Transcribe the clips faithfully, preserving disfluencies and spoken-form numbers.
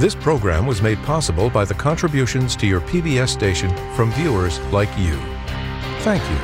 This program was made possible by the contributions to your P B S station from viewers like you. Thank you.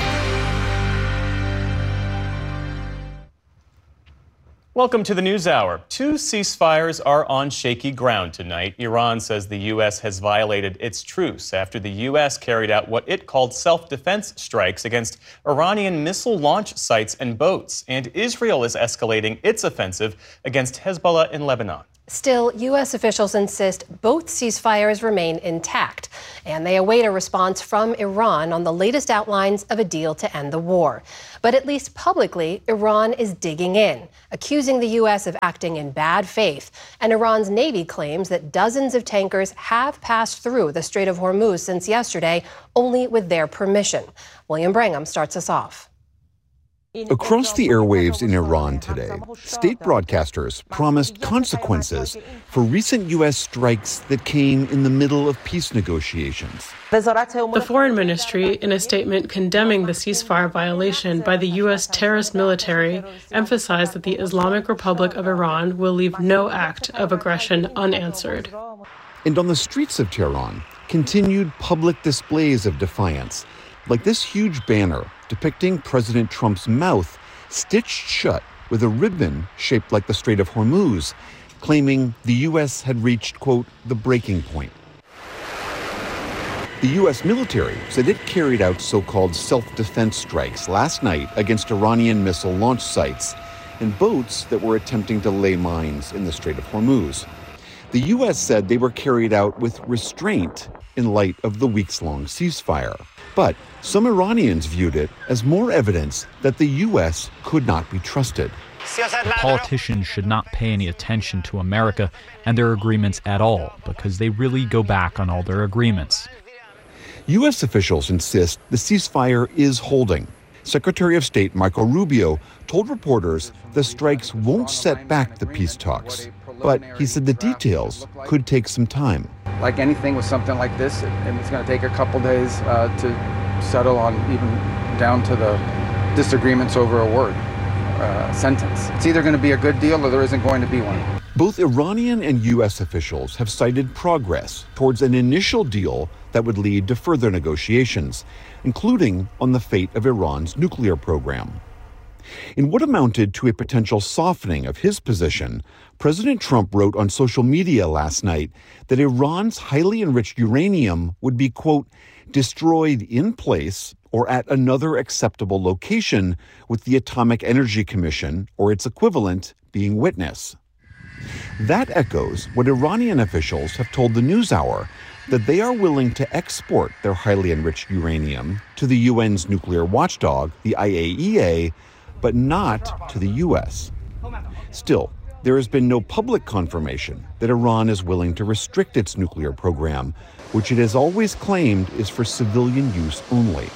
Welcome to the NewsHour. Two ceasefires are on shaky ground tonight. Iran says the U S has violated its truce after the U S carried out what it called self-defense strikes against Iranian missile launch sites and boats. And Israel is escalating its offensive against Hezbollah in Lebanon. Still, U S officials insist both ceasefires remain intact, and they await a response from Iran on the latest outlines of a deal to end the war. But at least publicly, Iran is digging in, accusing the U S of acting in bad faith, and Iran's Navy claims that dozens of tankers have passed through the Strait of Hormuz since yesterday, only with their permission. William Brangham starts us off. Across the airwaves in Iran today, state broadcasters promised consequences for recent U S strikes that came in the middle of peace negotiations. The Foreign Ministry, in a statement condemning the ceasefire violation by the U S terrorist military, emphasized that the Islamic Republic of Iran will leave no act of aggression unanswered. And on the streets of Tehran, continued public displays of defiance, like this huge banner depicting President Trump's mouth stitched shut with a ribbon shaped like the Strait of Hormuz, claiming the U S had reached, quote, the breaking point. The U S military said it carried out so-called self-defense strikes last night against Iranian missile launch sites and boats that were attempting to lay mines in the Strait of Hormuz. The U S said they were carried out with restraint in light of the weeks-long ceasefire. But some Iranians viewed it as more evidence that the U S could not be trusted. Politicians should not pay any attention to America and their agreements at all, because they really go back on all their agreements. U S officials insist the ceasefire is holding. Secretary of State Marco Rubio told reporters the strikes won't set back the peace talks, but he said the details could take some time. Like anything with something like this, it, it's going to take a couple days uh, to settle on, even down to the disagreements over a word, uh, sentence. It's either going to be a good deal or there isn't going to be one. Both Iranian and U S officials have cited progress towards an initial deal that would lead to further negotiations, including on the fate of Iran's nuclear program. In what amounted to a potential softening of his position, President Trump wrote on social media last night that Iran's highly enriched uranium would be, quote, destroyed in place or at another acceptable location, with the Atomic Energy Commission, or its equivalent, being witness. That echoes what Iranian officials have told the NewsHour, that they are willing to export their highly enriched uranium to the U N's nuclear watchdog, the I A E A, but not to the U S. Still, there has been no public confirmation that Iran is willing to restrict its nuclear program, which it has always claimed is for civilian use only.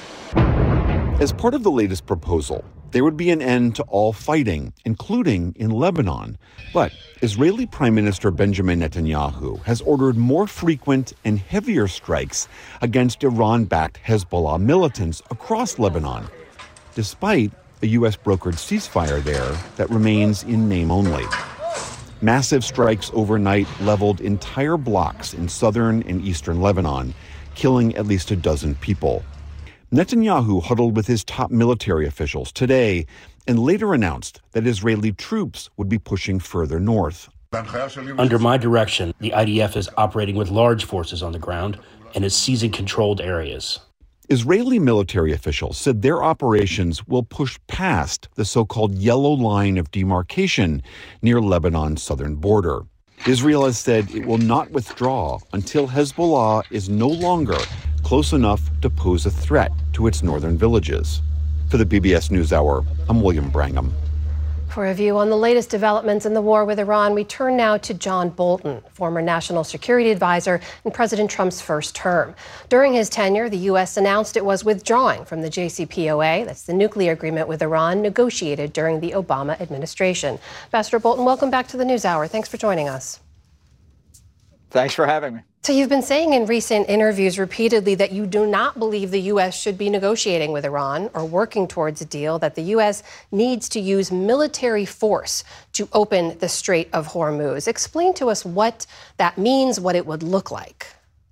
As part of the latest proposal, there would be an end to all fighting, including in Lebanon. But Israeli Prime Minister Benjamin Netanyahu has ordered more frequent and heavier strikes against Iran-backed Hezbollah militants across Lebanon, despite a U S-brokered ceasefire there that remains in name only. Massive strikes overnight leveled entire blocks in southern and eastern Lebanon, killing at least a dozen people. Netanyahu huddled with his top military officials today and later announced that Israeli troops would be pushing further north. Under my direction, the I D F is operating with large forces on the ground and is seizing controlled areas. Israeli military officials said their operations will push past the so-called yellow line of demarcation near Lebanon's southern border. Israel has said it will not withdraw until Hezbollah is no longer close enough to pose a threat to its northern villages. For the P B S NewsHour, I'm William Brangham. For a view on the latest developments in the war with Iran, we turn now to John Bolton, former national security advisor in President Trump's first term. During his tenure, the U S announced it was withdrawing from the J C P O A, that's the nuclear agreement with Iran negotiated during the Obama administration. Ambassador Bolton, welcome back to the NewsHour. Thanks for joining us. Thanks for having me. So you've been saying in recent interviews repeatedly that you do not believe the U S should be negotiating with Iran or working towards a deal, that the U S needs to use military force to open the Strait of Hormuz. Explain to us what that means, what it would look like.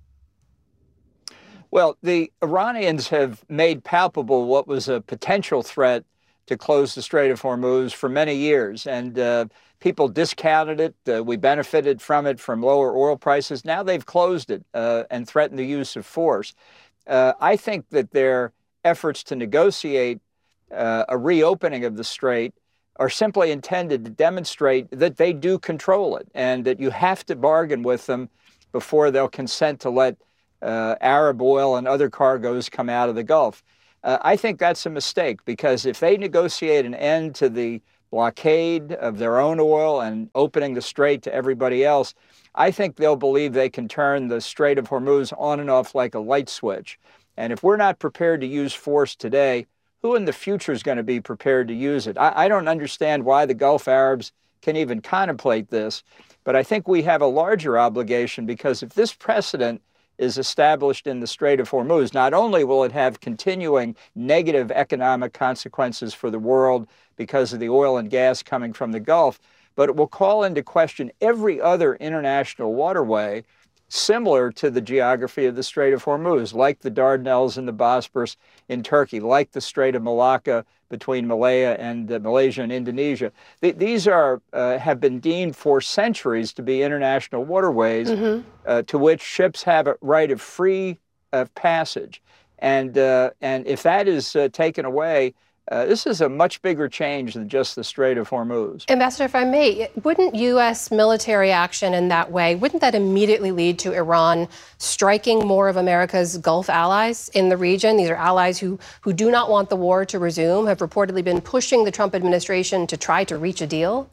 Well, the Iranians have made palpable what was a potential threat to close the Strait of Hormuz for many years, and uh, people discounted it. Uh, we benefited from it from lower oil prices. Now they've closed it uh, and threatened the use of force. Uh, I think that their efforts to negotiate uh, a reopening of the strait are simply intended to demonstrate that they do control it and that you have to bargain with them before they'll consent to let uh, Arab oil and other cargoes come out of the Gulf. Uh, I think that's a mistake, because if they negotiate an end to the blockade of their own oil and opening the strait to everybody else, I think they'll believe they can turn the Strait of Hormuz on and off like a light switch. And if we're not prepared to use force today, who in the future is going to be prepared to use it? I, I don't understand why the Gulf Arabs can even contemplate this, but I think we have a larger obligation, because if this precedent is established in the Strait of Hormuz, not only will it have continuing negative economic consequences for the world because of the oil and gas coming from the Gulf, but it will call into question every other international waterway similar to the geography of the Strait of Hormuz, like the Dardanelles and the Bosporus in Turkey, like the Strait of Malacca between Malaya and uh, Malaysia and Indonesia. Th these are uh, have been deemed for centuries to be international waterways mm-hmm. uh, to which ships have a right of free uh, passage. And, uh, and if that is uh, taken away, Uh, this is a much bigger change than just the Strait of Hormuz. Ambassador, if I may, wouldn't U S military action in that way, wouldn't that immediately lead to Iran striking more of America's Gulf allies in the region? These are allies who, who do not want the war to resume, have reportedly been pushing the Trump administration to try to reach a deal.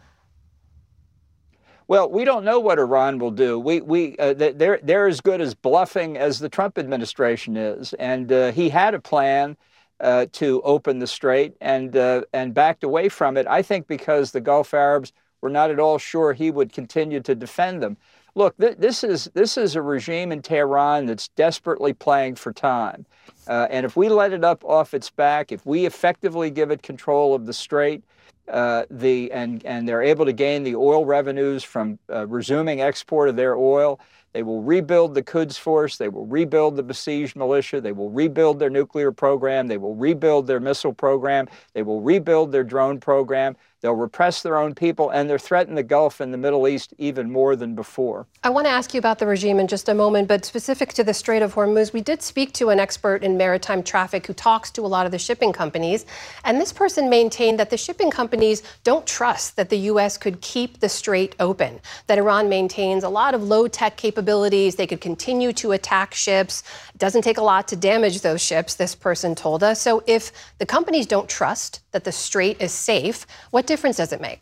Well, we don't know what Iran will do. We, we, uh, they're, they're as good as bluffing as the Trump administration is. And uh, he had a plan Uh, to open the strait and uh, and backed away from it, I think because the Gulf Arabs were not at all sure he would continue to defend them. Look, th this is this is a regime in Tehran that's desperately playing for time. Uh, and if we let it up off its back, if we effectively give it control of the strait, uh, the and, and they're able to gain the oil revenues from uh, resuming export of their oil, they will rebuild the Quds Force, they will rebuild the besieged militia, they will rebuild their nuclear program, they will rebuild their missile program, they will rebuild their drone program, they'll repress their own people, and they'll threaten the Gulf and the Middle East even more than before. I want to ask you about the regime in just a moment, but specific to the Strait of Hormuz, we did speak to an expert in maritime traffic who talks to a lot of the shipping companies, and this person maintained that the shipping companies don't trust that the U S could keep the strait open, that Iran maintains a lot of low-tech capabilities, they could continue to attack ships. It doesn't take a lot to damage those ships, this person told us. So if the companies don't trust that the strait is safe, what difference does it make?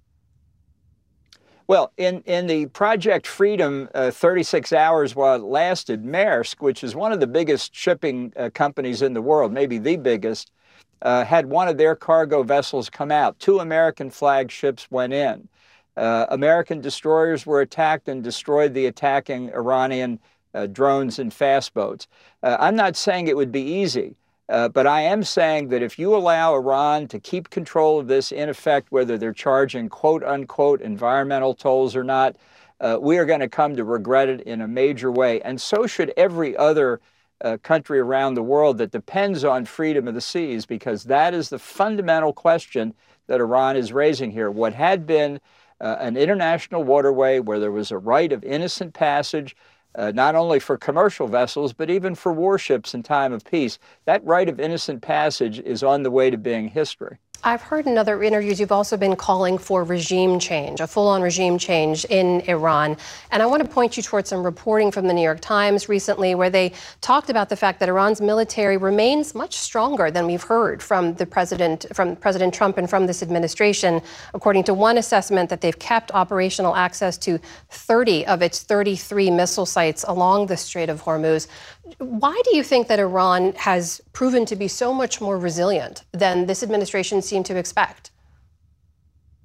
Well, in, in the Project Freedom uh, thirty-six hours while it lasted, Maersk, which is one of the biggest shipping uh, companies in the world, maybe the biggest, uh, had one of their cargo vessels come out. Two American flagged ships went in. Uh, American destroyers were attacked and destroyed the attacking Iranian uh, drones and fast boats. Uh, I'm not saying it would be easy. Uh, but I am saying that if you allow Iran to keep control of this, in effect, whether they're charging quote-unquote environmental tolls or not, uh, we are going to come to regret it in a major way. And so should every other uh, country around the world that depends on freedom of the seas, because that is the fundamental question that Iran is raising here. What had been uh, an international waterway where there was a right of innocent passage, Uh, not only for commercial vessels, but even for warships in time of peace. That right of innocent passage is on the way to being history. I've heard in other interviews you've also been calling for regime change, a full-on regime change in Iran. And I want to point you towards some reporting from the New York Times recently where they talked about the fact that Iran's military remains much stronger than we've heard from the president, from President Trump and from this administration. According to one assessment, that they've kept operational access to thirty of its thirty-three missile sites along the Strait of Hormuz. Why do you think that Iran has proven to be so much more resilient than this administration seemed to expect?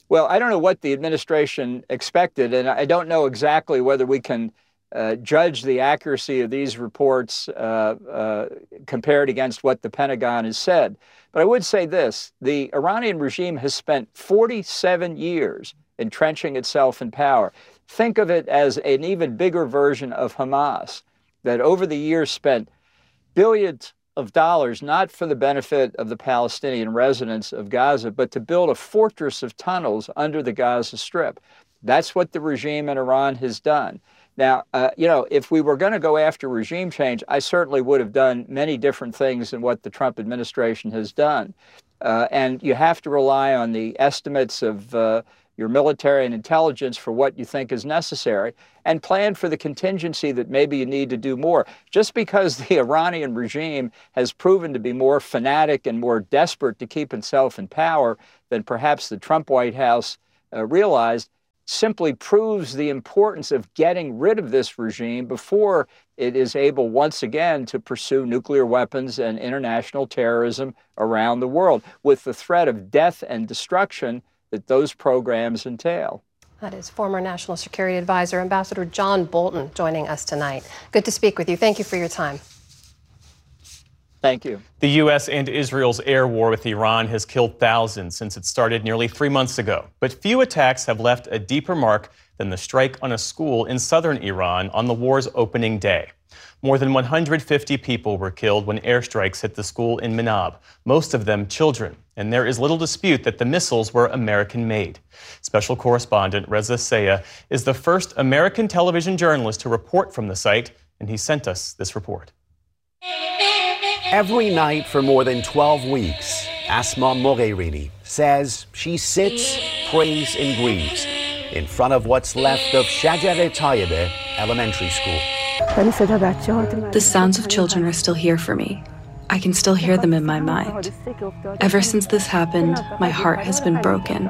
Well, I don't know what the administration expected, and I don't know exactly whether we can uh, judge the accuracy of these reports uh, uh, compared against what the Pentagon has said. But I would say this, the Iranian regime has spent forty-seven years entrenching itself in power. Think of it as an even bigger version of Hamas, that over the years spent billions of dollars, not for the benefit of the Palestinian residents of Gaza, but to build a fortress of tunnels under the Gaza Strip. That's what the regime in Iran has done. Now, uh, you know, if we were going to go after regime change, I certainly would have done many different things than what the Trump administration has done. Uh, and you have to rely on the estimates of uh, your military and intelligence for what you think is necessary, and plan for the contingency that maybe you need to do more. Just because the Iranian regime has proven to be more fanatic and more desperate to keep itself in power than perhaps the Trump White House uh, realized, simply proves the importance of getting rid of this regime before it is able once again to pursue nuclear weapons and international terrorism around the world, with the threat of death and destruction that those programs entail. That is former National Security Advisor, Ambassador John Bolton, joining us tonight. Good to speak with you. Thank you for your time. Thank you. The U S and Israel's air war with Iran has killed thousands since it started nearly three months ago. But few attacks have left a deeper mark than the strike on a school in southern Iran on the war's opening day. More than one hundred fifty people were killed when airstrikes hit the school in Minab, most of them children. And there is little dispute that the missiles were American-made. Special correspondent Reza Sayah is the first American television journalist to report from the site, and he sent us this report. Every night for more than twelve weeks, Asma Mogherini says she sits, prays, and grieves in front of what's left of Shajar Tayyibeh Elementary School. The sounds of children are still here for me. I can still hear them in my mind. Ever since this happened, my heart has been broken.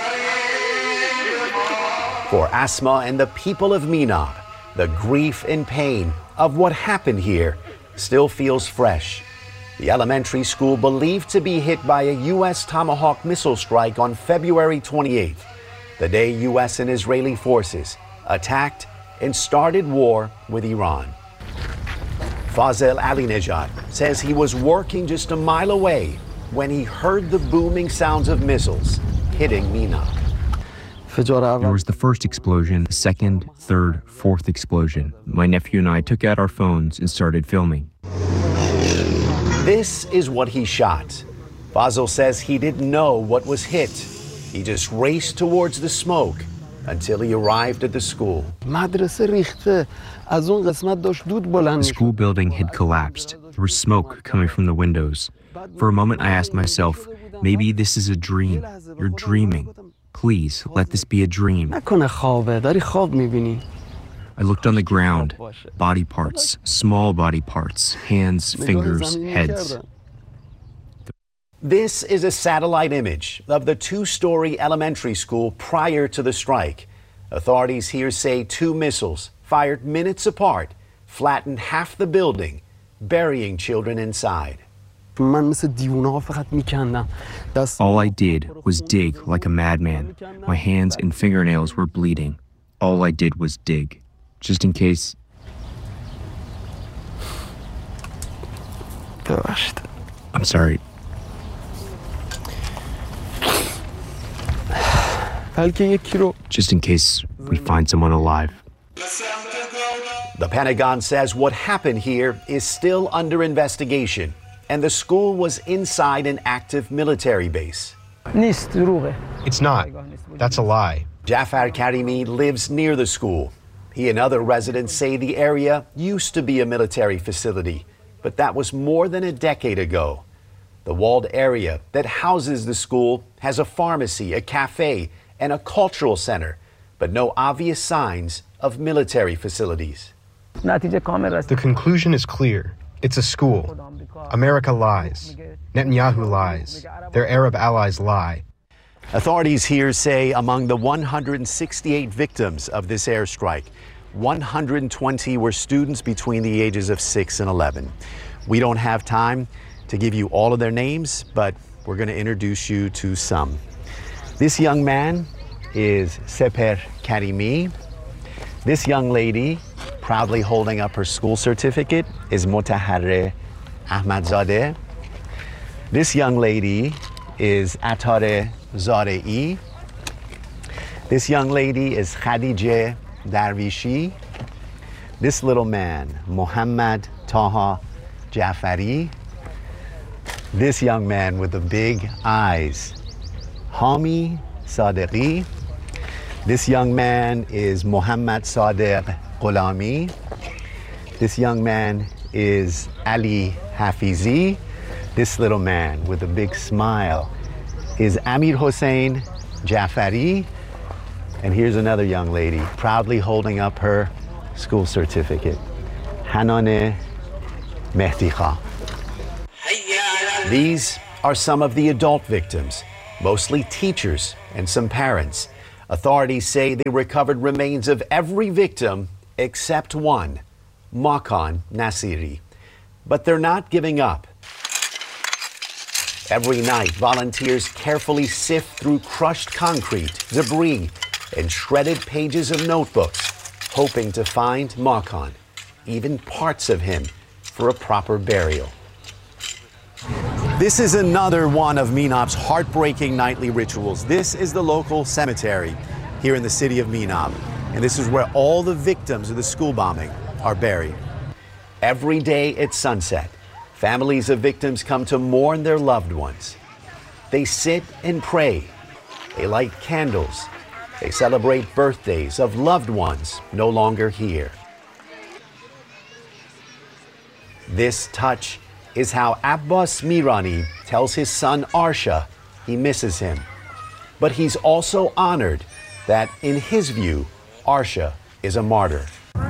For Asma and the people of Minab, the grief and pain of what happened here still feels fresh. The elementary school believed to be hit by a U S Tomahawk missile strike on February twenty-eighth, the day U S and Israeli forces attacked and started war with Iran. Fazel Alinejad says he was working just a mile away when he heard the booming sounds of missiles hitting Minab. There was the first explosion, the second, third, fourth explosion. My nephew and I took out our phones and started filming. This is what he shot. Fazel says he didn't know what was hit. He just raced towards the smoke until he arrived at the school. The school building had collapsed. There was smoke coming from the windows. For a moment, I asked myself, maybe this is a dream. You're dreaming. Please, let this be a dream. I looked on the ground. Body parts, small body parts, hands, fingers, heads. This is a satellite image of the two-story elementary school prior to the strike. Authorities here say two missiles, fired minutes apart, flattened half the building, burying children inside. All I did was dig like a madman. My hands and fingernails were bleeding. All I did was dig, just in case. I'm sorry. Just in case we find someone alive. The Pentagon says what happened here is still under investigation, and the school was inside an active military base. It's not. That's a lie. Jafar Karimi lives near the school. He and other residents say the area used to be a military facility, but that was more than a decade ago. The walled area that houses the school has a pharmacy, a cafe, and a cultural center, but no obvious signs of military facilities. The conclusion is clear. It's a school. America lies. Netanyahu lies. Their Arab allies lie. Authorities here say among the one hundred sixty-eight victims of this airstrike, one hundred twenty were students between the ages of six and eleven. We don't have time to give you all of their names, but we're going to introduce you to some. This young man is Seper Karimi. This young lady, proudly holding up her school certificate, is Motahare Ahmadzadeh. This young lady is Atare Zarei. This young lady is Khadijeh Darvishi. This little man, Mohammad Taha Jafari. This young man with the big eyes, Hami Sadeghi. This young man is Mohammad Sadegh Gholami. This young man is Ali Hafizi. This little man with a big smile is Amir Hossein Jafari. And here's another young lady proudly holding up her school certificate, Hanane Mehdi Khan. These are some of the adult victims, mostly teachers and some parents. Authorities say they recovered remains of every victim except one, Makan Nasiri. But they're not giving up. Every night, volunteers carefully sift through crushed concrete, debris, and shredded pages of notebooks, hoping to find Makan, even parts of him, for a proper burial. This is another one of Minab's heartbreaking nightly rituals. This is the local cemetery here in the city of Minab, and this is where all the victims of the school bombing are buried. Every day at sunset, families of victims come to mourn their loved ones. They sit and pray. They light candles. They celebrate birthdays of loved ones no longer here. This touch is how Abbas Mirani tells his son Arsha he misses him. But he's also honored that, in his view, Arsha is a martyr.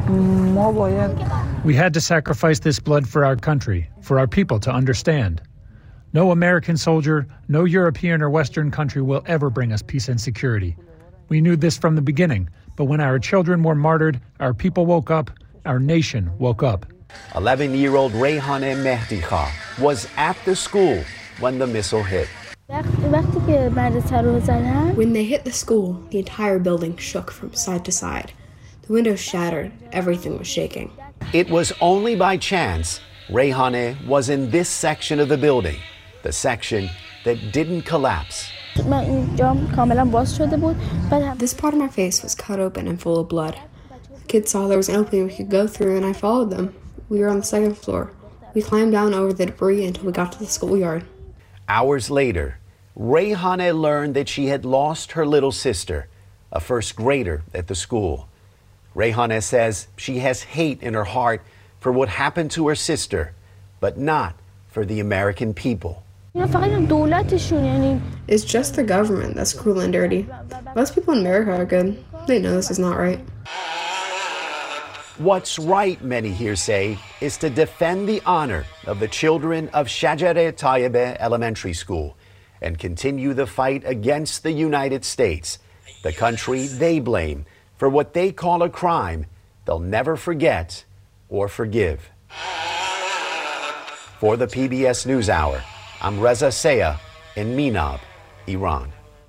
We had to sacrifice this blood for our country, for our people to understand. No American soldier, no European or Western country will ever bring us peace and security. We knew this from the beginning, but when our children were martyred, our people woke up, our nation woke up. eleven-year-old Rayhane Mehdi Khan was at the school when the missile hit. When they hit the school, the entire building shook from side to side. The windows shattered, everything was shaking. It was only by chance Rayhane was in this section of the building, the section that didn't collapse. This part of my face was cut open and full of blood. The kids saw there was an opening we could go through, and I followed them. We were on the second floor. We climbed down over the debris until we got to the schoolyard. Hours later, Rayhane learned that she had lost her little sister, a first grader at the school. Rayhane says she has hate in her heart for what happened to her sister, but not for the American people. It's just the government that's cruel and dirty. Most people in America are good. They know this is not right. What's right, many here say, is to defend the honor of the children of Shajare Tayyibeh Elementary School and continue the fight against the United States, the country they blame for what they call a crime they'll never forget or forgive. For the P B S NewsHour, I'm Reza Sayah in Minab, Iran.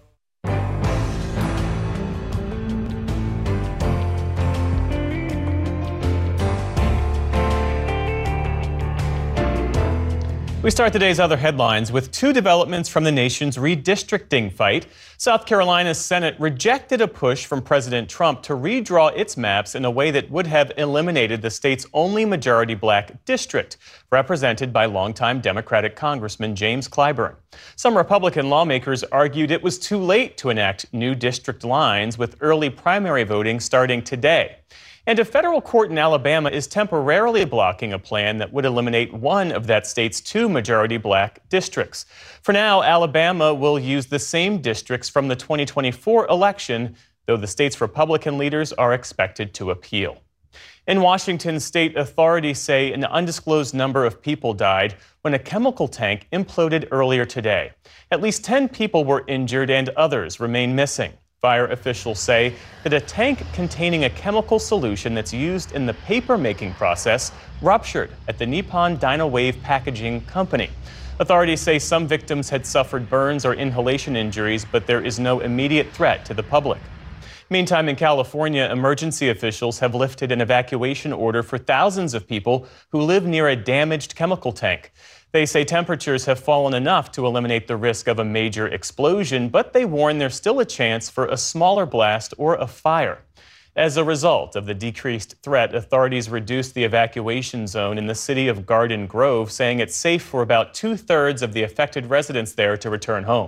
We start today's other headlines with two developments from the nation's redistricting fight. South Carolina's Senate rejected a push from President Trump to redraw its maps in a way that would have eliminated the state's only majority black district, represented by longtime Democratic Congressman James Clyburn. Some Republican lawmakers argued it was too late to enact new district lines, with early primary voting starting today. And a federal court in Alabama is temporarily blocking a plan that would eliminate one of that state's two majority black districts. For now, Alabama will use the same districts from the twenty twenty-four election, though the state's Republican leaders are expected to appeal. In Washington, state authorities say an undisclosed number of people died when a chemical tank imploded earlier today. At least ten people were injured and others remain missing. Fire officials say that a tank containing a chemical solution that's used in the paper-making process ruptured at the Nippon Dynawave Packaging Company. Authorities say some victims had suffered burns or inhalation injuries, but there is no immediate threat to the public. Meantime, in California, emergency officials have lifted an evacuation order for thousands of people who live near a damaged chemical tank. They say temperatures have fallen enough to eliminate the risk of a major explosion, but they warn there's still a chance for a smaller blast or a fire. As a result of the decreased threat, authorities reduced the evacuation zone in the city of Garden Grove, saying it's safe for about two-thirds of the affected residents there to return home.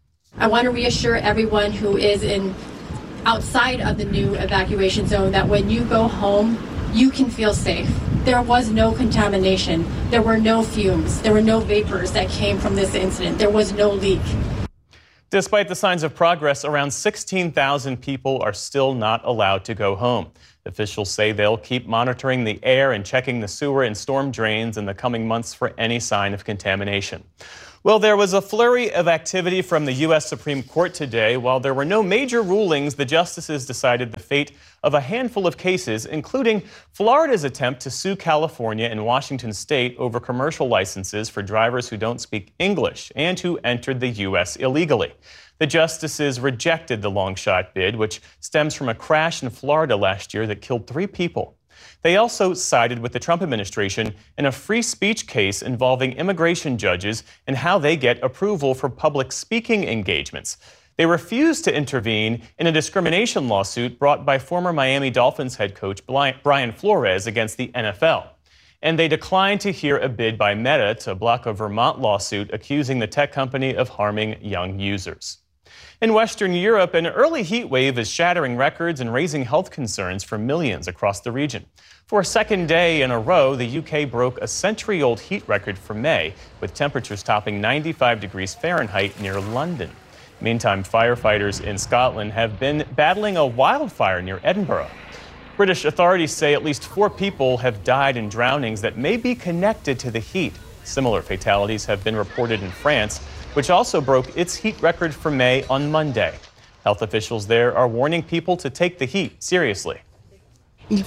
I want to reassure everyone who is in outside of the new evacuation zone that when you go home, you can feel safe. There was no contamination. There were no fumes. There were no vapors that came from this incident. There was no leak. Despite the signs of progress, around sixteen thousand people are still not allowed to go home. Officials say they'll keep monitoring the air and checking the sewer and storm drains in the coming months for any sign of contamination. Well, there was a flurry of activity from the U S Supreme Court today. While there were no major rulings, the justices decided the fate of a handful of cases, including Florida's attempt to sue California and Washington state over commercial licenses for drivers who don't speak English and who entered the U S illegally. The justices rejected the long shot bid, which stems from a crash in Florida last year that killed three people. They also sided with the Trump administration in a free speech case involving immigration judges and how they get approval for public speaking engagements. They refused to intervene in a discrimination lawsuit brought by former Miami Dolphins head coach Brian Flores against the N F L. And they declined to hear a bid by Meta to block a Vermont lawsuit accusing the tech company of harming young users. In Western Europe, an early heat wave is shattering records and raising health concerns for millions across the region. For a second day in a row, the U K broke a century-old heat record for May, with temperatures topping ninety-five degrees Fahrenheit near London. Meantime, firefighters in Scotland have been battling a wildfire near Edinburgh. British authorities say at least four people have died in drownings that may be connected to the heat. Similar fatalities have been reported in France, which also broke its heat record for May on Monday. Health officials there are warning people to take the heat seriously. You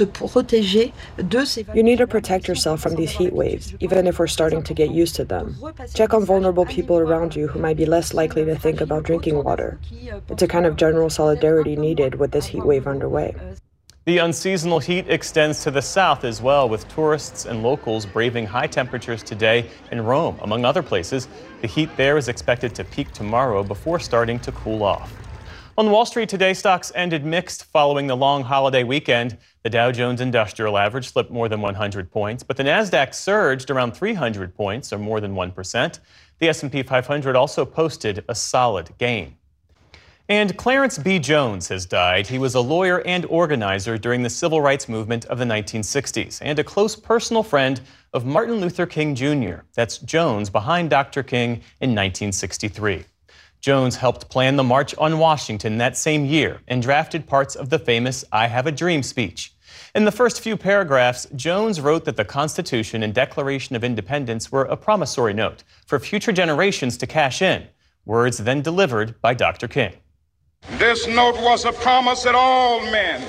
need to protect yourself from these heat waves, even if we're starting to get used to them. Check on vulnerable people around you who might be less likely to think about drinking water. It's a kind of general solidarity needed with this heat wave underway. The unseasonal heat extends to the south as well, with tourists and locals braving high temperatures today in Rome, among other places. The heat there is expected to peak tomorrow before starting to cool off. On Wall Street today, stocks ended mixed following the long holiday weekend. The Dow Jones Industrial Average slipped more than one hundred points, but the Nasdaq surged around three hundred points, or more than one percent. The S and P five hundred also posted a solid gain. And Clarence B. Jones has died. He was a lawyer and organizer during the civil rights movement of the nineteen sixties and a close personal friend of Martin Luther King Junior That's Jones behind Doctor King in nineteen sixty-three. Jones helped plan the March on Washington that same year and drafted parts of the famous I Have a Dream speech. In the first few paragraphs, Jones wrote that the Constitution and Declaration of Independence were a promissory note for future generations to cash in, words then delivered by Doctor King. This note was a promise that all men,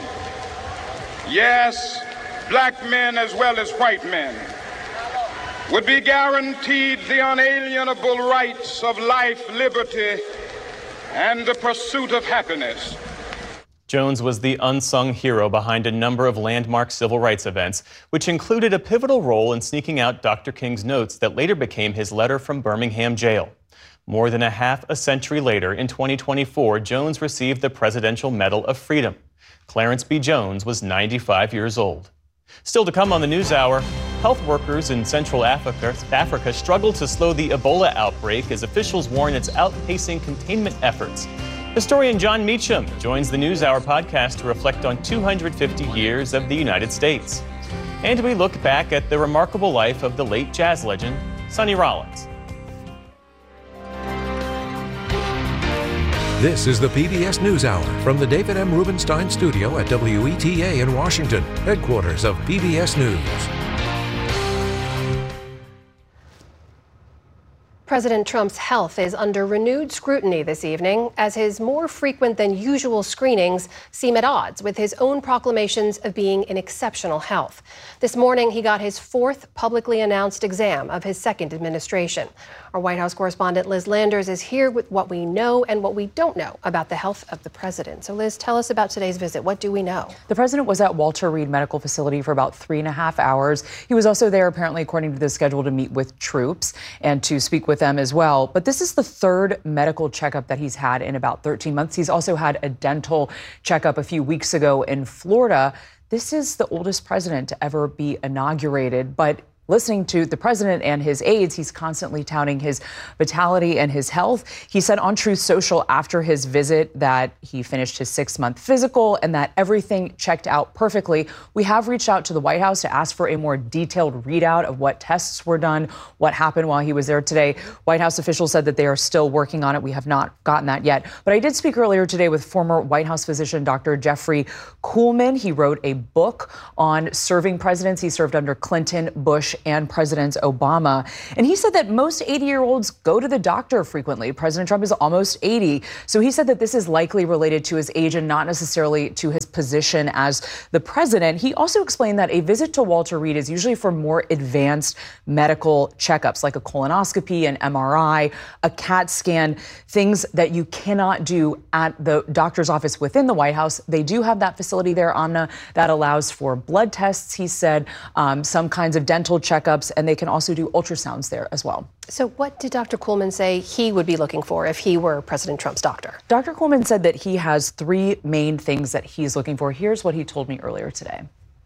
yes, black men as well as white men, would be guaranteed the unalienable rights of life, liberty, and the pursuit of happiness. Jones was the unsung hero behind a number of landmark civil rights events, which included a pivotal role in sneaking out Doctor King's notes that later became his letter from Birmingham jail. More than a half a century later, in twenty twenty-four, Jones received the Presidential Medal of Freedom. Clarence B. Jones was ninety-five years old. Still to come on the NewsHour, health workers in Central Africa, Africa struggle to slow the Ebola outbreak as officials warn it's outpacing containment efforts. Historian John Meacham joins the NewsHour podcast to reflect on two hundred fifty years of the United States. And we look back at the remarkable life of the late jazz legend, Sonny Rollins. This is the P B S NewsHour from the David M. Rubenstein studio at W E T A in Washington, headquarters of P B S News. President Trump's health is under renewed scrutiny this evening as his more frequent than usual screenings seem at odds with his own proclamations of being in exceptional health. This morning, he got his fourth publicly announced exam of his second administration. Our White House correspondent Liz Landers is here with what we know and what we don't know about the health of the president. So, Liz, tell us about today's visit. What do we know? The president was at Walter Reed Medical Facility for about three and a half hours. He was also there, apparently, according to the schedule, to meet with troops and to speak with them as well. But this is the third medical checkup that he's had in about thirteen months. He's also had a dental checkup a few weeks ago in Florida. This is the oldest president to ever be inaugurated, but listening to the president and his aides, he's constantly touting his vitality and his health. He said on Truth Social after his visit that he finished his six-month physical and that everything checked out perfectly. We have reached out to the White House to ask for a more detailed readout of what tests were done, what happened while he was there today. White House officials said that they are still working on it. We have not gotten that yet. But I did speak earlier today with former White House physician Doctor Jeffrey Kuhlman. He wrote a book on serving presidents. He served under Clinton, Bush, and President Obama. And he said that most eighty-year-olds go to the doctor frequently. President Trump is almost eighty. So he said that this is likely related to his age and not necessarily to his position as the president. He also explained that a visit to Walter Reed is usually for more advanced medical checkups, like a colonoscopy, an M R I, a CAT scan, things that you cannot do at the doctor's office within the White House. They do have that facility there, Amna, that allows for blood tests, he said, um, some kinds of dental checkups, and they can also do ultrasounds there as well. So what did Doctor Kuhlman say he would be looking for if he were President Trump's doctor? Doctor Kuhlman said that he has three main things that he's looking for. Here's what he told me earlier today.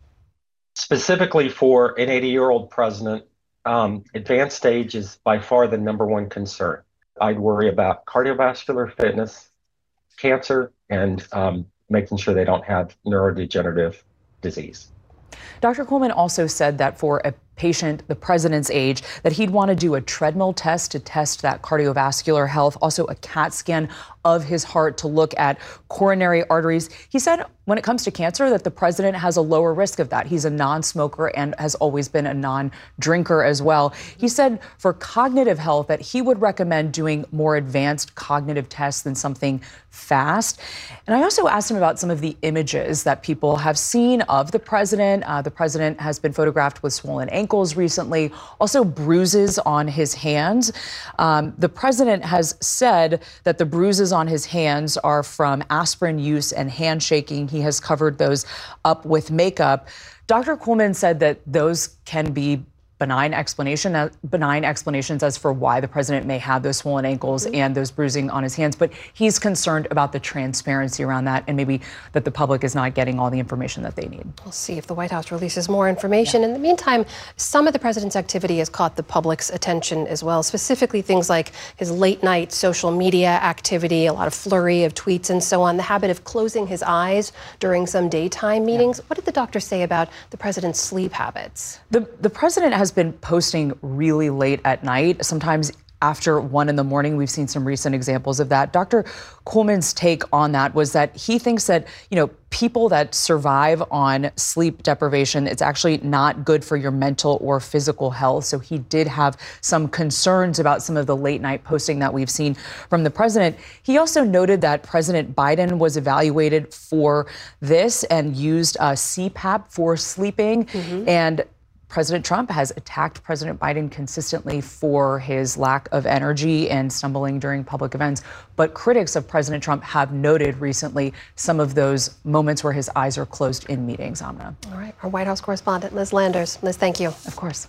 Specifically for an eighty-year-old president, um, advanced stage is by far the number one concern. I'd worry about cardiovascular fitness, cancer, and um, making sure they don't have neurodegenerative disease. Doctor Kuhlman also said that for a patient the president's age, that he'd want to do a treadmill test to test that cardiovascular health, also a CAT scan of his heart to look at coronary arteries. He said when it comes to cancer that the president has a lower risk of that. He's a non-smoker and has always been a non-drinker as well. He said for cognitive health that he would recommend doing more advanced cognitive tests than something fast. And I also asked him about some of the images that people have seen of the president. Uh, the president has been photographed with swollen ankles recently, also bruises on his hands. Um, the president has said that the bruises on his hands are from aspirin use and handshaking. He has covered those up with makeup. Doctor Kuhlman said that those can be benign explanation, uh, benign explanations as for why the president may have those swollen ankles mm-hmm. and those bruising on his hands. But he's concerned about the transparency around that and maybe that the public is not getting all the information that they need. We'll see if the White House releases more information. Yeah. In the meantime, some of the president's activity has caught the public's attention as well, specifically things like his late night social media activity, a lot of flurry of tweets and so on, the habit of closing his eyes during some daytime meetings. Yeah. What did the doctor say about the president's sleep habits? The, the president has been posting really late at night, sometimes after one in the morning. We've seen some recent examples of that. Doctor Kuhlman's take on that was that he thinks that, you know, people that survive on sleep deprivation, it's actually not good for your mental or physical health. So he did have some concerns about some of the late night posting that we've seen from the president. He also noted that President Biden was evaluated for this and used uh, C PAP for sleeping. Mm-hmm. And President Trump has attacked President Biden consistently for his lack of energy and stumbling during public events. But critics of President Trump have noted recently some of those moments where his eyes are closed in meetings, Amna. All right. Our White House correspondent, Liz Landers. Liz, thank you. Of course.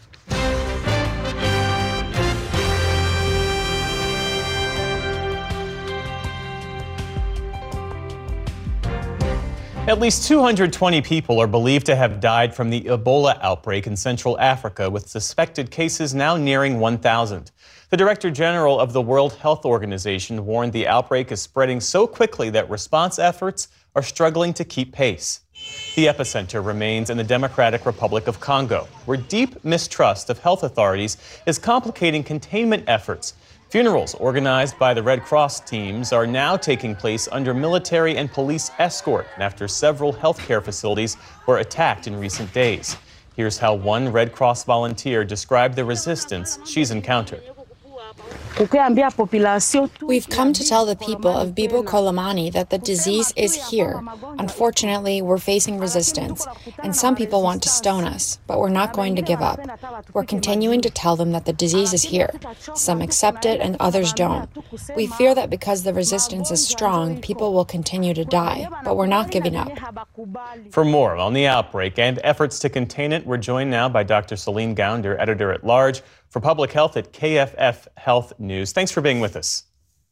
At least two hundred twenty people are believed to have died from the Ebola outbreak in Central Africa, with suspected cases now nearing one thousand. The Director General of the World Health Organization warned the outbreak is spreading so quickly that response efforts are struggling to keep pace. The epicenter remains in the Democratic Republic of Congo, where deep mistrust of health authorities is complicating containment efforts. Funerals organized by the Red Cross teams are now taking place under military and police escort after several healthcare facilities were attacked in recent days. Here's how one Red Cross volunteer described the resistance she's encountered. We've come to tell the people of Bibo Kolomani that the disease is here. Unfortunately, we're facing resistance, and some people want to stone us, but we're not going to give up. We're continuing to tell them that the disease is here. Some accept it and others don't. We fear that because the resistance is strong, people will continue to die, but we're not giving up. For more on the outbreak and efforts to contain it, we're joined now by Doctor Celine Gounder, editor-at-large for Public Health at K F F Health News. Thanks for being with us.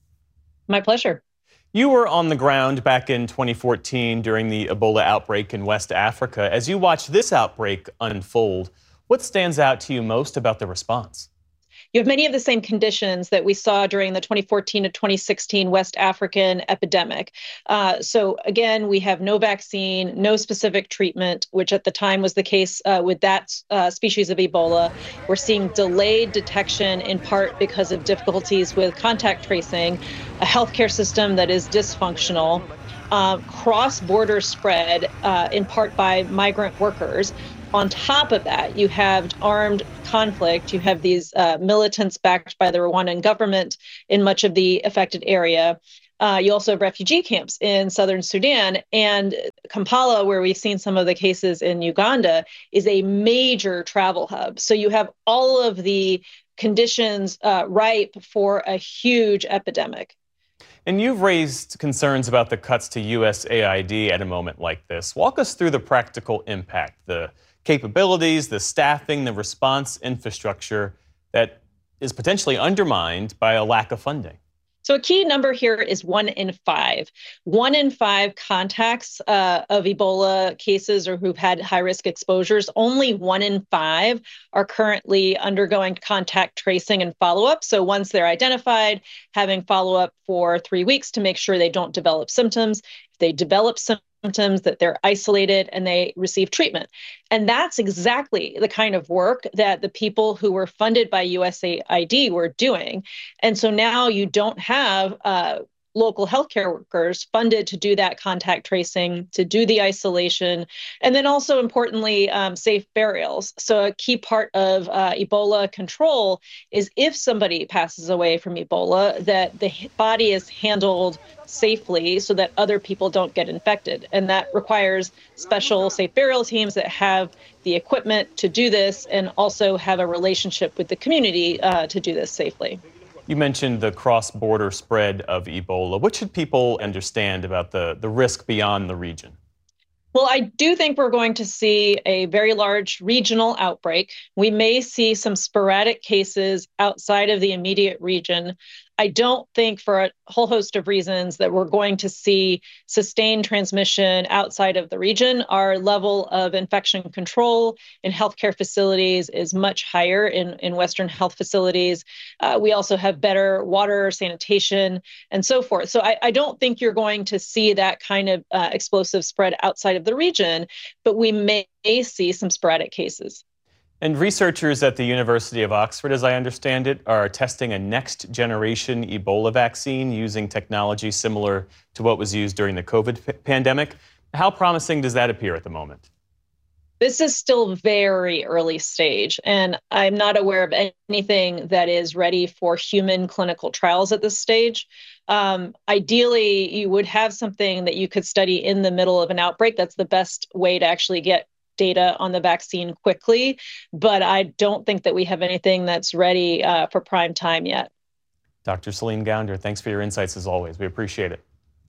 My pleasure. You were on the ground back in twenty fourteen during the Ebola outbreak in West Africa. As you watch this outbreak unfold, what stands out to you most about the response? You have many of the same conditions that we saw during the twenty fourteen to twenty sixteen West African epidemic. Uh, so again, we have no vaccine, no specific treatment, which at the time was the case uh, with that uh, species of Ebola. We're seeing delayed detection in part because of difficulties with contact tracing, a healthcare system that is dysfunctional, uh, cross-border spread uh, in part by migrant workers. On top of that, you have armed conflict. You have these uh, militants backed by the Rwandan government in much of the affected area. Uh, you also have refugee camps in southern Sudan. And Kampala, where we've seen some of the cases in Uganda, is a major travel hub. So you have all of the conditions uh, ripe for a huge epidemic. And you've raised concerns about the cuts to U S A I D at a moment like this. Walk us through the practical impact, the capabilities, the staffing, the response infrastructure that is potentially undermined by a lack of funding. So a key number here is one in five. One in five contacts uh, of Ebola cases or who've had high-risk exposures, only one in five are currently undergoing contact tracing and follow-up. So once they're identified, having follow-up for three weeks to make sure they don't develop symptoms. If they develop symptoms, symptoms, that they're isolated and they receive treatment. And that's exactly the kind of work that the people who were funded by U S A I D were doing. And so now you don't have uh, local healthcare workers funded to do that contact tracing, to do the isolation, and then also importantly, um, safe burials. So a key part of uh, Ebola control is if somebody passes away from Ebola, that the body is handled safely so that other people don't get infected. And that requires special safe burial teams that have the equipment to do this and also have a relationship with the community uh, to do this safely. You mentioned the cross-border spread of Ebola. What should people understand about the, the risk beyond the region? Well, I do think we're going to see a very large regional outbreak. We may see some sporadic cases outside of the immediate region. I don't think, for a whole host of reasons, that we're going to see sustained transmission outside of the region. Our level of infection control in healthcare facilities is much higher in, in Western health facilities. Uh, we also have better water, sanitation, and so forth. So I, I don't think you're going to see that kind of uh, explosive spread outside of the region, but we may see some sporadic cases. And researchers at the University of Oxford, as I understand it, are testing a next-generation Ebola vaccine using technology similar to what was used during the COVID p- pandemic. How promising does that appear at the moment? This is still very early stage, and I'm not aware of anything that is ready for human clinical trials at this stage. Um, ideally, you would have something that you could study in the middle of an outbreak. That's the best way to actually get data on the vaccine quickly, but I don't think that we have anything that's ready uh, for prime time yet. Doctor Celine Gounder, thanks for your insights as always. We appreciate it.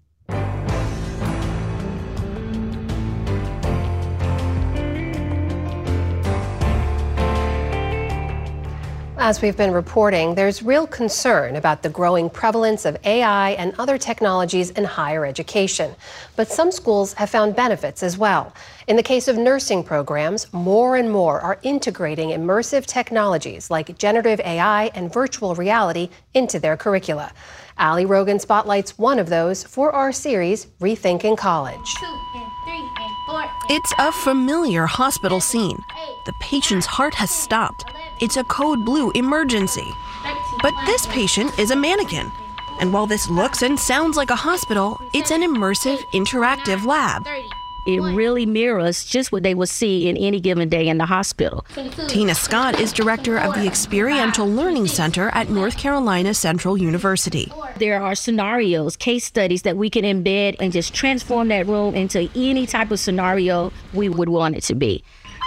As we've been reporting, there's real concern about the growing prevalence of A I and other technologies in higher education. But some schools have found benefits as well. In the case of nursing programs, more and more are integrating immersive technologies like generative A I and virtual reality into their curricula. Ali Rogan spotlights one of those for our series, Rethinking College. It's a familiar hospital scene. The patient's heart has stopped. It's a code blue emergency. But this patient is a mannequin. And while this looks and sounds like a hospital, it's an immersive, interactive lab. It really mirrors just what they would see in any given day in the hospital. Tina Scott is director of the Experiential Learning Center at North Carolina Central University. There are scenarios, case studies that we can embed and just transform that room into any type of scenario we would want it to be.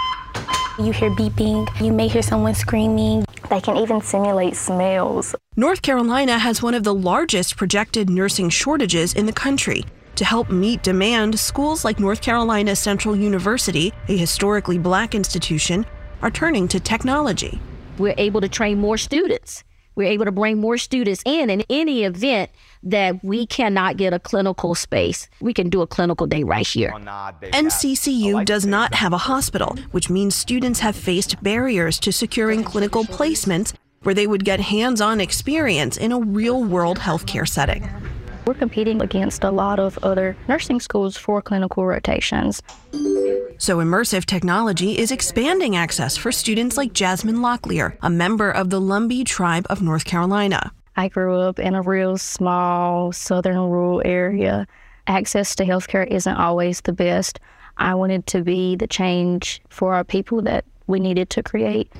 You hear beeping, you may hear someone screaming. They can even simulate smells. North Carolina has one of the largest projected nursing shortages in the country. To help meet demand, schools like North Carolina Central University, a historically black institution, are turning to technology. We're able to train more students. We're able to bring more students in. In any event that we cannot get a clinical space, we can do a clinical day right here. N C C U does not have a hospital, which means students have faced barriers to securing clinical placements where they would get hands-on experience in a real-world healthcare setting. We're competing against a lot of other nursing schools for clinical rotations. So immersive technology is expanding access for students like Jasmine Locklear, a member of the Lumbee tribe of North Carolina. I grew up in a real small southern rural area. Access to healthcare isn't always the best. I wanted to be the change for our people that we needed to create.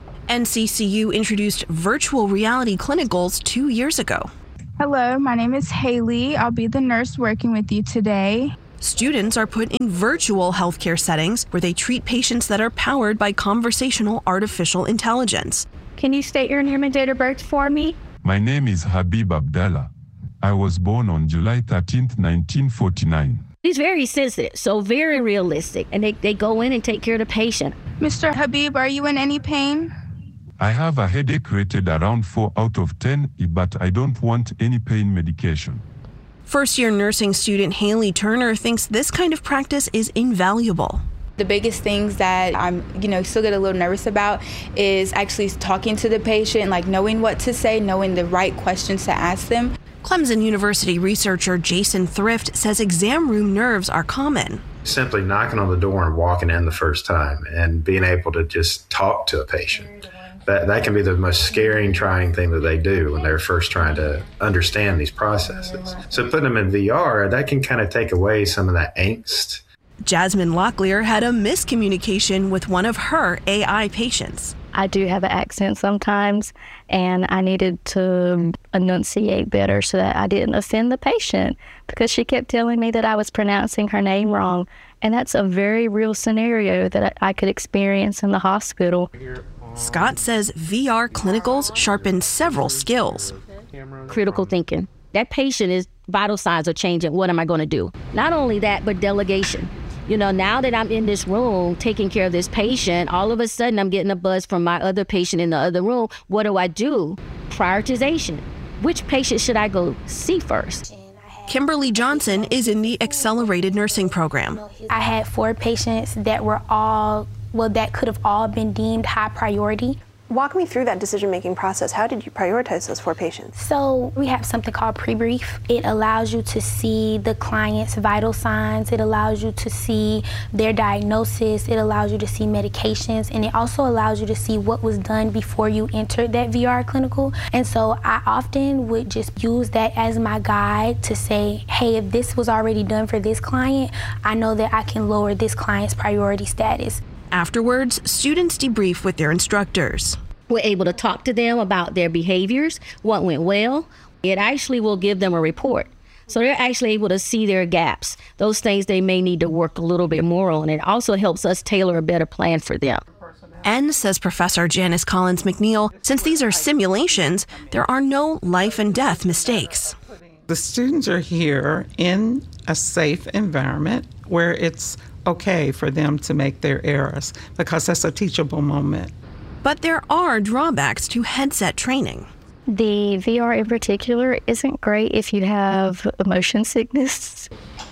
N C C U introduced virtual reality clinicals two years ago. Hello, my name is Haley. I'll be the nurse working with you today. Students are put in virtual healthcare settings where they treat patients that are powered by conversational artificial intelligence. Can you state your name and date of birth for me? My name is Habib Abdallah. I was born on July thirteenth, nineteen forty-nine. He's very sensitive, so very realistic, and they, they go in and take care of the patient. Mister Habib, are you in any pain? I have a headache rated around four out of ten, but I don't want any pain medication. First-year nursing student Haley Turner thinks this kind of practice is invaluable. The biggest things that I'm, you know, still get a little nervous about is actually talking to the patient, like knowing what to say, knowing the right questions to ask them. Clemson University researcher Jason Thrift says exam room nerves are common. Simply knocking on the door and walking in the first time and being able to just talk to a patient. That, that can be the most scary, trying thing that they do when they're first trying to understand these processes. So putting them in V R, that can kind of take away some of that angst. Jasmine Locklear had a miscommunication with one of her A I patients. I do have an accent sometimes, and I needed to enunciate better so that I didn't offend the patient, because she kept telling me that I was pronouncing her name wrong. And that's a very real scenario that I could experience in the hospital. Scott says V R clinicals sharpen several skills. Critical thinking. That patient is vital signs are changing. What am I going to do? Not only that, but delegation. You know, now that I'm in this room taking care of this patient, all of a sudden I'm getting a buzz from my other patient in the other room. What do I do? Prioritization. Which patient should I go see first? Kimberly Johnson is in the accelerated nursing program. I had four patients that were all, well, that could have all been deemed high priority. Walk me through that decision-making process. How did you prioritize those four patients? So we have something called pre-brief. It allows you to see the client's vital signs. It allows you to see their diagnosis. It allows you to see medications. And it also allows you to see what was done before you entered that V R clinical. And so I often would just use that as my guide to say, hey, if this was already done for this client, I know that I can lower this client's priority status. Afterwards, students debrief with their instructors. We're able to talk to them about their behaviors, what went well. It actually will give them a report. So they're actually able to see their gaps, those things they may need to work a little bit more on. It also helps us tailor a better plan for them. And, says Professor Janice Collins McNeil, since these are simulations, there are no life and death mistakes. The students are here in a safe environment where it's okay for them to make their errors, because that's a teachable moment. But there are drawbacks to headset training. The V R in particular isn't great if you have motion sickness.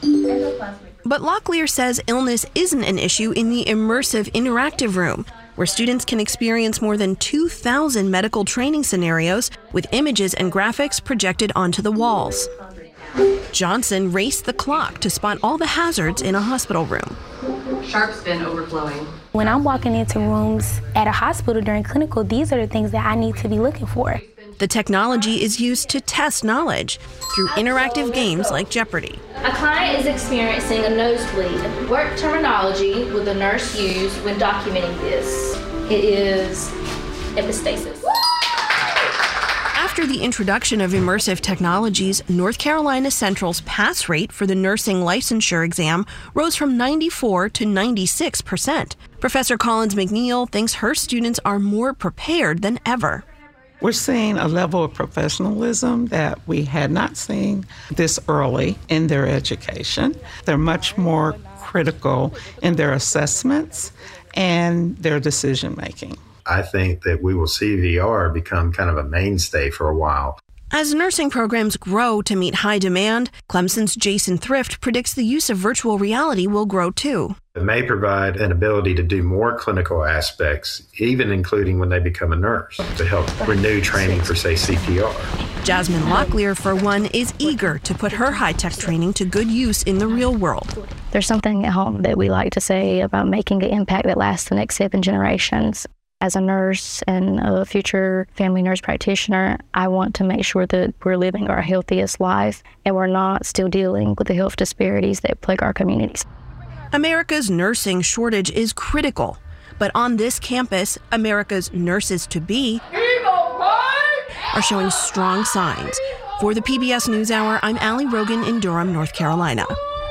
But Locklear says illness isn't an issue in the immersive interactive room, where students can experience more than two thousand medical training scenarios with images and graphics projected onto the walls. Johnson raced the clock to spot all the hazards in a hospital room. Sharp spin overflowing. When I'm walking into rooms at a hospital during clinical, these are the things that I need to be looking for. The technology is used to test knowledge through interactive games like Jeopardy! A client is experiencing a nosebleed. What terminology will the nurse use when documenting this? It is epistasis. After the introduction of immersive technologies, North Carolina Central's pass rate for the nursing licensure exam rose from ninety-four to ninety-six percent. Professor Collins McNeil thinks her students are more prepared than ever. We're seeing a level of professionalism that we had not seen this early in their education. They're much more critical in their assessments and their decision-making. I think that we will see V R become kind of a mainstay for a while. As nursing programs grow to meet high demand, Clemson's Jason Thrift predicts the use of virtual reality will grow too. It may provide an ability to do more clinical aspects, even including when they become a nurse, to help renew training for, say, C P R. Jasmine Locklear, for one, is eager to put her high-tech training to good use in the real world. There's something at home that we like to say about making an impact that lasts the next seven generations. As a nurse and a future family nurse practitioner, I want to make sure that we're living our healthiest life and we're not still dealing with the health disparities that plague our communities. America's nursing shortage is critical, but on this campus, America's nurses-to-be are showing strong signs. For the P B S NewsHour, I'm Allie Rogan in Durham, North Carolina.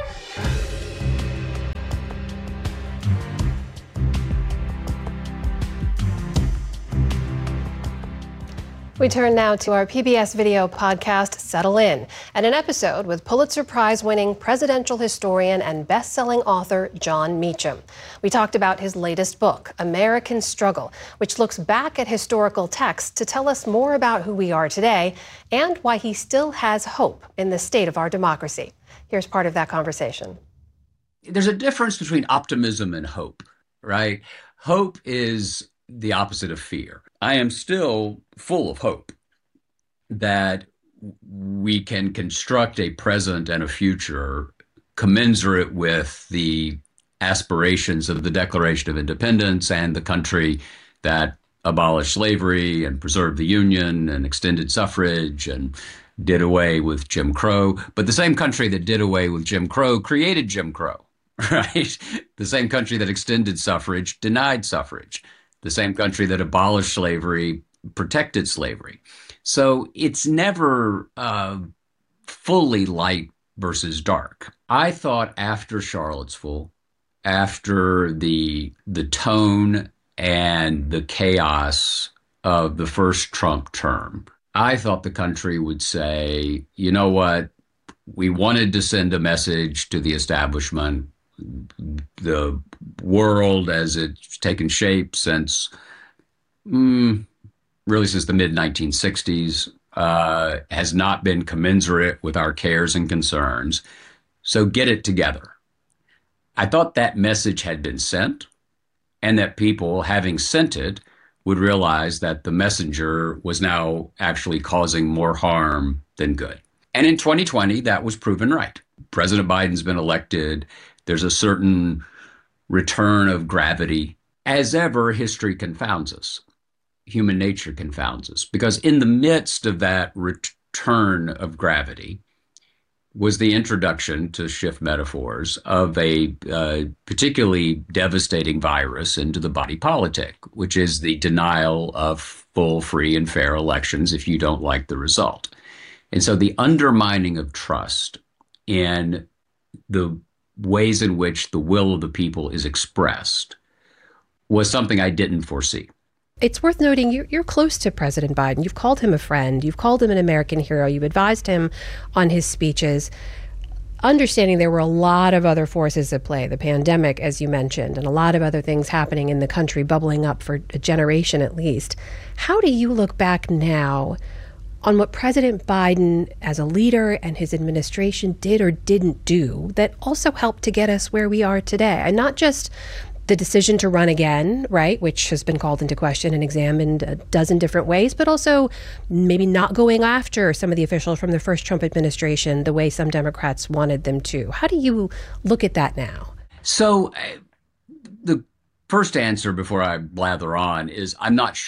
We turn now to our P B S video podcast, Settle In, and an episode with Pulitzer Prize-winning presidential historian and best-selling author Jon Meacham. We talked about his latest book, American Struggle, which looks back at historical texts to tell us more about who we are today and why he still has hope in the state of our democracy. Here's part of that conversation. There's a difference between optimism and hope, right? Hope is the opposite of fear. I am still full of hope that we can construct a present and a future commensurate with the aspirations of the Declaration of Independence and the country that abolished slavery and preserved the Union and extended suffrage and did away with Jim Crow. But the same country that did away with Jim Crow created Jim Crow, right? The same country that extended suffrage denied suffrage. The same country that abolished slavery protected slavery. So it's never uh, fully light versus dark. I thought after Charlottesville, after the the tone and the chaos of the first Trump term, I thought the country would say, you know what, we wanted to send a message to the establishment. The world as it's taken shape since, mm, really since the mid nineteen sixties, uh, has not been commensurate with our cares and concerns. So get it together. I thought that message had been sent and that people, having sent it, would realize that the messenger was now actually causing more harm than good. And in twenty twenty, that was proven right. President Biden's been elected. There's a certain return of gravity. As ever, history confounds us. Human nature confounds us. Because in the midst of that return of gravity was the introduction, to shift metaphors, of a uh, particularly devastating virus into the body politic, which is the denial of full, free, and fair elections if you don't like the result. And so the undermining of trust in the ways in which the will of the people is expressed was something I didn't foresee. It's worth noting you're, you're close to President Biden. You've called him a friend. You've called him an American hero. You've advised him on his speeches. Understanding there were a lot of other forces at play, the pandemic, as you mentioned, and a lot of other things happening in the country bubbling up for a generation at least. How do you look back now on what President Biden as a leader and his administration did or didn't do that also helped to get us where we are today? And not just the decision to run again, right, which has been called into question and examined a dozen different ways, but also maybe not going after some of the officials from the first Trump administration the way some Democrats wanted them to. How do you look at that now? So uh, the first answer before I blather on is I'm not sure.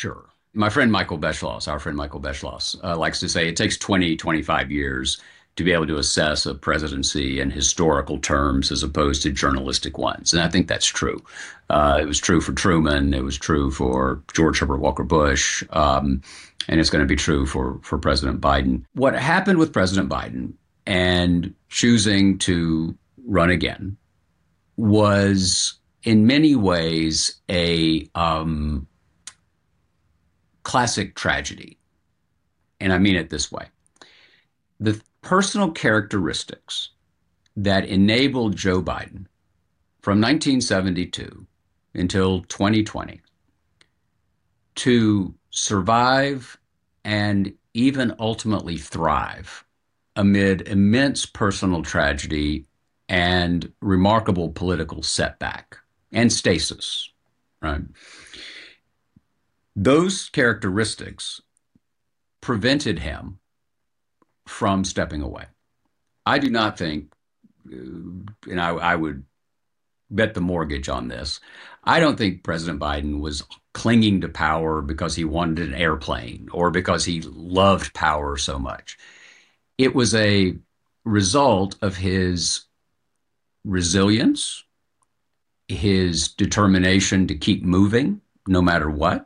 My friend Michael Beschloss, our friend Michael Beschloss, uh, likes to say it takes twenty, twenty-five years to be able to assess a presidency in historical terms as opposed to journalistic ones. And I think that's true. Uh, it was true for Truman. It was true for George Herbert Walker Bush. Um, and it's going to be true for, for President Biden. What happened with President Biden and choosing to run again was in many ways a um, classic tragedy. And I mean it this way. The personal characteristics that enabled Joe Biden from nineteen seventy-two until twenty twenty to survive and even ultimately thrive amid immense personal tragedy and remarkable political setback and stasis, right? Those characteristics prevented him from stepping away. I do not think, and I, I would bet the mortgage on this, I don't think President Biden was clinging to power because he wanted an airplane or because he loved power so much. It was a result of his resilience, his determination to keep moving no matter what,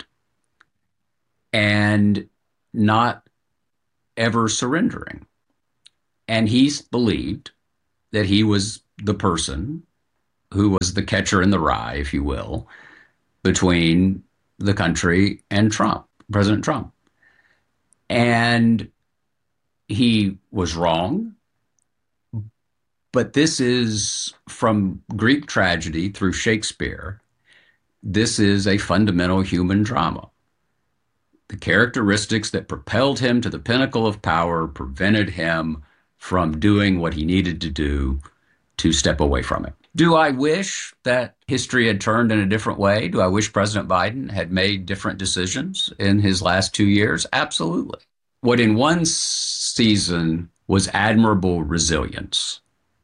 and not ever surrendering. And he believed that he was the person who was the catcher in the rye, if you will, between the country and Trump, President Trump. And he was wrong. But this is, from Greek tragedy through Shakespeare, this is a fundamental human drama. The characteristics that propelled him to the pinnacle of power prevented him from doing what he needed to do to step away from it. Do I wish that history had turned in a different way? Do I wish President Biden had made different decisions in his last two years? Absolutely. What in one season was admirable resilience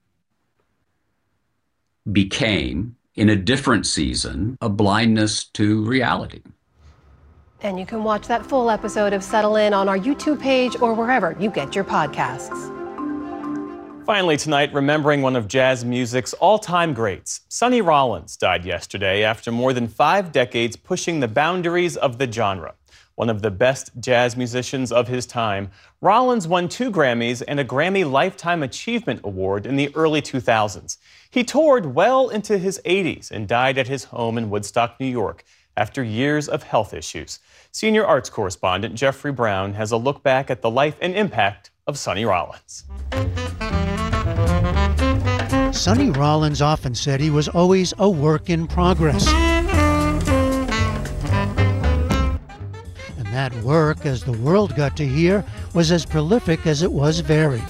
became, in a different season, a blindness to reality. And you can watch that full episode of Settle In on our YouTube page or wherever you get your podcasts. Finally tonight, remembering one of jazz music's all-time greats. Sonny Rollins died yesterday after more than five decades pushing the boundaries of the genre. One of the best jazz musicians of his time, Rollins won two Grammys and a Grammy Lifetime Achievement Award in the early two thousands. He toured well into his eighties and died at his home in Woodstock, New York, after years of health issues. Senior arts correspondent Jeffrey Brown has a look back at the life and impact of Sonny Rollins. Sonny Rollins often said he was always a work in progress. And that work, as the world got to hear, was as prolific as it was varied.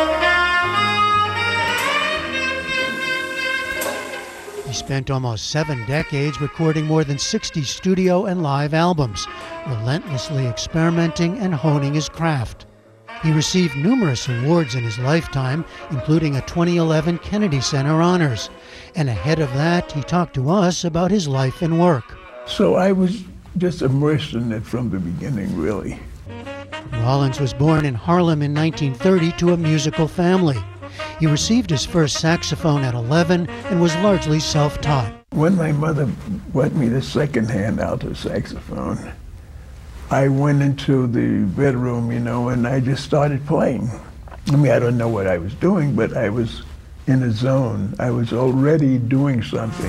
He spent almost seven decades recording more than sixty studio and live albums, relentlessly experimenting and honing his craft. He received numerous awards in his lifetime, including a twenty eleven Kennedy Center Honors. And ahead of that, he talked to us about his life and work. So I was just immersed in it from the beginning, really. Rollins was born in Harlem in nineteen thirty to a musical family. He received his first saxophone at eleven and was largely self-taught. When my mother bought me the second-hand alto saxophone, I went into the bedroom, you know, and I just started playing. I mean, I don't know what I was doing, but I was in a zone. I was already doing something.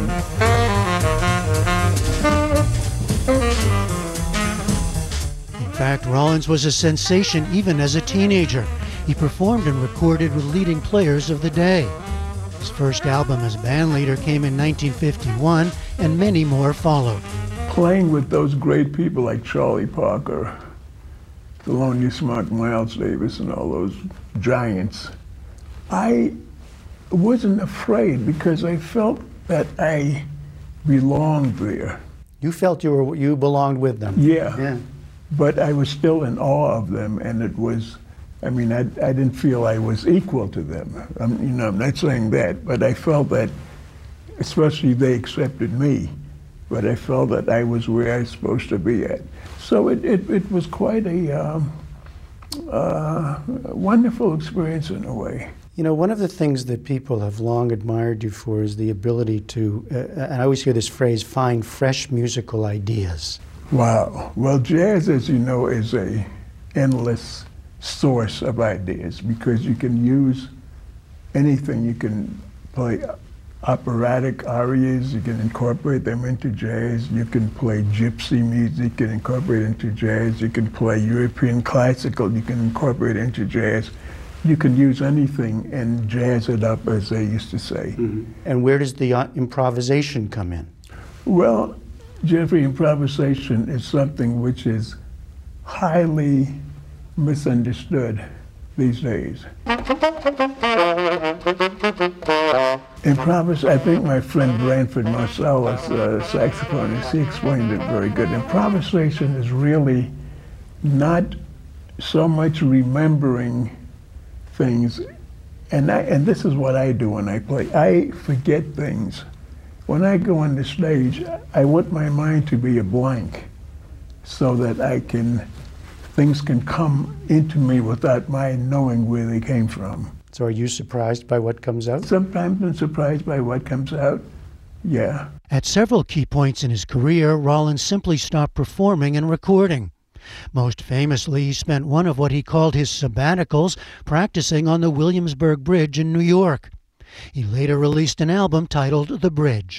In fact, Rollins was a sensation even as a teenager. He performed and recorded with leading players of the day. His first album as bandleader came in nineteen fifty-one, and many more followed. Playing with those great people like Charlie Parker, Thelonious Monk, Miles Davis, and all those giants, I wasn't afraid because I felt that I belonged there. You felt you were you belonged with them. Yeah. Yeah. But I was still in awe of them, and it was, I mean, I, I didn't feel I was equal to them. I'm, you know, I'm not saying that, but I felt that, especially they accepted me, but I felt that I was where I was supposed to be at. So it, it, it was quite a um, uh, wonderful experience in a way. You know, one of the things that people have long admired you for is the ability to, uh, and I always hear this phrase, find fresh musical ideas. Wow. Well, jazz, as you know, is a endless source of ideas because you can use anything. You can play operatic arias, you can incorporate them into jazz, you can play gypsy music and incorporate it into jazz, you can play European classical, you can incorporate it into jazz. You can use anything and jazz it up, as they used to say. Mm-hmm. And where does the uh, improvisation come in? Well, Jeffrey, improvisation is something which is highly misunderstood these days. Improvis, I think my friend Branford Marsalis, uh, saxophonist, he explained it very good. Improvisation is really not so much remembering things, and I, and this is what I do when I play. I forget things. When I go on the stage, I want my mind to be a blank so that I can, things can come into me without my knowing where they came from. So are you surprised by what comes out? Sometimes I'm surprised by what comes out, yeah. At several key points in his career, Rollins simply stopped performing and recording. Most famously, he spent one of what he called his sabbaticals practicing on the Williamsburg Bridge in New York. He later released an album titled The Bridge.